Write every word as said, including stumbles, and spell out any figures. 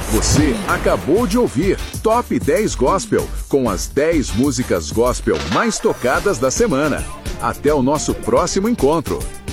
Você acabou de ouvir Top dez Gospel, com as dez músicas gospel mais tocadas da semana. Até o nosso próximo encontro.